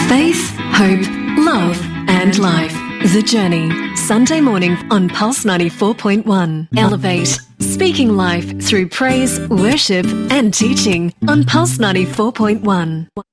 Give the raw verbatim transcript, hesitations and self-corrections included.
Faith, hope, love and life. The Journey. Sunday morning on Pulse ninety-four point one. Elevate. Speaking life through praise, worship and teaching on Pulse ninety-four point one.